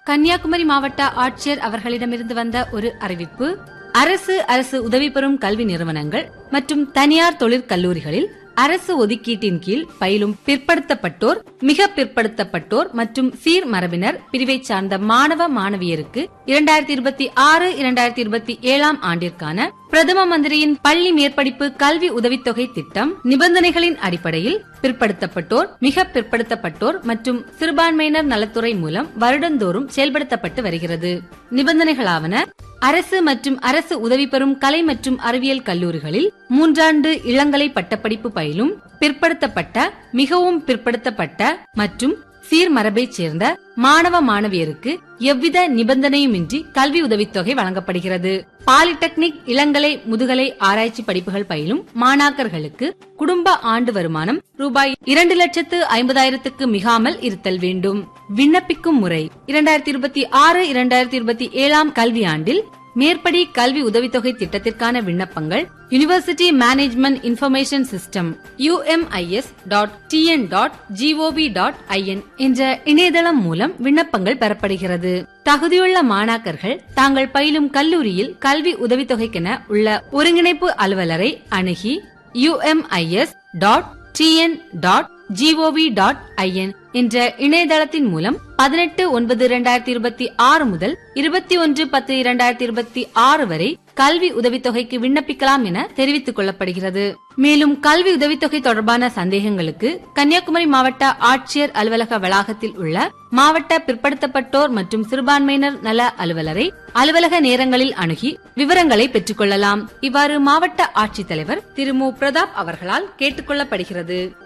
கன்னியாகுமரி மாவட்ட ஆட்சியர் அவர்களிடமிருந்து வந்த ஒரு அறிவிப்பு. அரசு உதவி பெறும் கல்வி நிறுவனங்கள் மற்றும் தனியார் தொழிற்கல்லூரிகளில் அரசு ஒதுக்கீட்டின் கீழ் பயிலும் பிற்படுத்தப்பட்டோர், மிக பிற்படுத்தப்பட்டோர் மற்றும் சீர்மரபினர் பிரிவை சார்ந்த மாணவ மாணவியருக்கு 2026-2027 ஆண்டிற்கான பிரதம மந்திரியின் பள்ளி மேற்படிப்பு கல்வி உதவித்தொகை திட்டம் நிபந்தனைகளின் அடிப்படையில் பிற்படுத்தப்பட்டோர், மிக பிற்படுத்தப்பட்டோர் மற்றும் சிறுபான்மையினர் நலத்துறை மூலம் வருடந்தோறும் செயல்படுத்தப்பட்டு வருகிறது. நிபந்தனைகளாவன: அரசு மற்றும் அரசு உதவி பெறும் கலை மற்றும் அறிவியல் கல்லூரிகளில் 3 ஆண்டு இளங்கலை பட்டப்படிப்பு பயிலும் பிற்படுத்தப்பட்ட, மிகவும் பிற்படுத்தப்பட்ட மற்றும் சீர்மரபைச் சேர்ந்த மாணவ மாணவியருக்கு எவ்வித நிபந்தனையுமின்றி கல்வி உதவித்தொகை வழங்கப்படுகிறது. பாலிடெக்னிக், இளங்கலை, முதுகலை ஆராய்ச்சி படிப்புகள் பயிலும் மாணாக்கர்களுக்கு குடும்ப ஆண்டு வருமானம் ரூபாய் 2,50,000க்கு மிகாமல் இருத்தல் வேண்டும். விண்ணப்பிக்கும் முறை: 2026-2027 கல்வியாண்டில் மேற்படி கல்வி உதவித்தொகை திட்டத்திற்கான விண்ணப்பங்கள் university management information system umis.tn.gov.in என்ற இணையதளம் மூலம் விண்ணப்பங்கள் பெறப்படுகிறது. தகுதியுள்ள மாணாக்கர்கள் தாங்கள் பயிலும் கல்லூரியில் கல்வி உதவித்தொகைக்கென உள்ள ஒருங்கிணைப்பு அலுவலரை அணுகி umis.tn.gov.in என்ற இணையதளத்தின் மூலம் 18/9/2026 முதல் 21/10/2026 வரை கல்வி உதவித்தொகைக்கு விண்ணப்பிக்கலாம் என தெரிவித்துக் கொள்ளப்படுகிறது. மேலும் கல்வி உதவித்தொகை தொடர்பான சந்தேகங்களுக்கு கன்னியாகுமரி மாவட்ட ஆட்சியர் அலுவலக வளாகத்தில் உள்ள மாவட்ட பிற்படுத்தப்பட்டோர் மற்றும் சிறுபான்மையினர் நல அலுவலரை அலுவலக நேரங்களில் அணுகி விவரங்களை பெற்றுக் கொள்ளலாம். இவ்வாறு மாவட்ட ஆட்சித்தலைவர் திரு மு. பிரதாப் அவர்களால் கேட்டுக் கொள்ளப்படுகிறது.